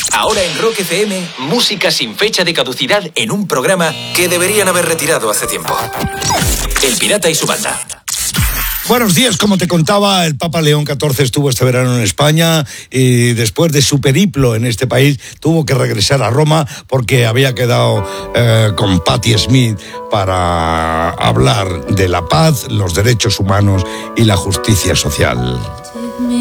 Ahora en Rock FM, música sin fecha de caducidad en un programa que deberían haber retirado hace tiempo. El Pirata y su banda. Buenos días, como te contaba, el Papa León XIV estuvo este verano en España y después de su periplo en este país tuvo que regresar a Roma porque había quedado con Patti Smith para hablar de la paz, los derechos humanos y la justicia social.